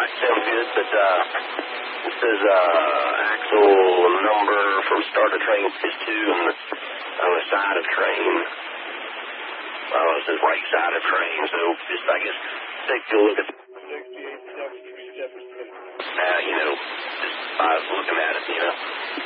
right, sounds good, but it says axle number from start of train is 2 on the side of train. It says right side of train, so just, I guess, take a look at the, just by looking at it,